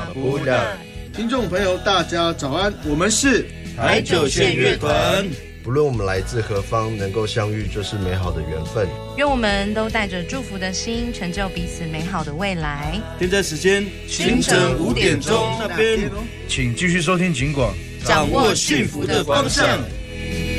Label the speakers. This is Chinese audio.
Speaker 1: 呼的。
Speaker 2: 听众朋友大家早安，我们是
Speaker 1: 台九线乐团。
Speaker 3: 不论我们来自何方，能够相遇就是美好的缘分。
Speaker 4: 愿我们都带着祝福的心，成就彼此美好的未来。
Speaker 1: 现在时间清晨5点钟那边，
Speaker 5: 请继续收听警广，
Speaker 1: 掌握幸福的方向。